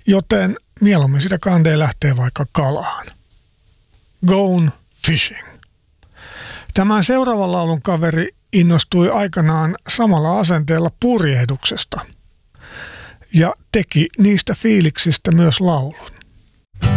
joten mieluummin sitä kandee lähtee vaikka kalaan. Gone fishing. Tämän seuraavan laulun kaveri innostui aikanaan samalla asenteella purjehduksesta ja teki niistä fiiliksistä myös laulun.